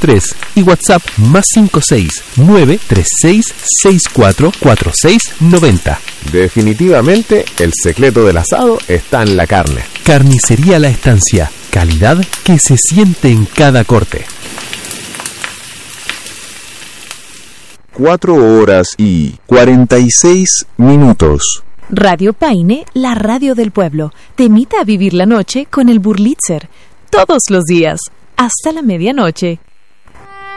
223 y WhatsApp +56 936 64 4690. Definitivamente, el secreto del asado está en la carne. Carnicería La Estancia. Calidad que se siente en cada corte. 4:46. Radio Paine, la radio del pueblo, te invita a vivir la noche con el Burlitzer. Todos los días, hasta la medianoche.